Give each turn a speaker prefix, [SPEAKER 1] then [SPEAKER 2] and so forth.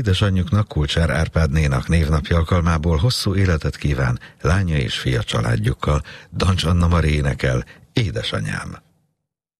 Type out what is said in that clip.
[SPEAKER 1] Édesanyjuknak, Kulcsár Árpádnénak névnapja alkalmából hosszú életet kíván lánya és fia családjukkal. Dancs Anna Mari énekel: Édesanyám.